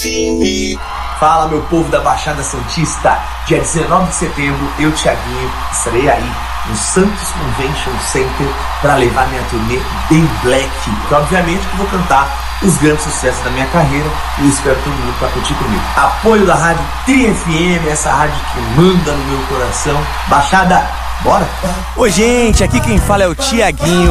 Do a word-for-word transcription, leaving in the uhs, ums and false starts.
Fala, meu povo da Baixada Santista. Dia dezenove de setembro, eu, Thiaguinho, estarei aí no Santos Convention Center para levar minha turnê bem black. Que obviamente que vou cantar os grandes sucessos da minha carreira e espero todo mundo para curtir comigo. Apoio da Rádio Tri F M, essa rádio que manda no meu coração. Baixada, bora? Oi, gente, aqui quem fala é o Thiaguinho.